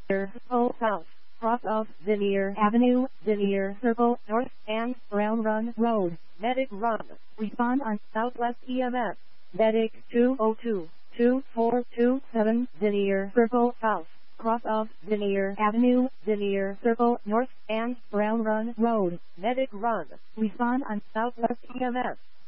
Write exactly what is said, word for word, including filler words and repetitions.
Circle South, cross of Vinier Avenue, Vinier Circle North, and Brown Run Road, Medic Run. Respond on Southwest E M S, Medic two oh two, two four two seven, Vinier Circle South, cross of Vinier Avenue, Vinier Circle North, and Brown Run Road, Medic Run. Respond on Southwest E M S.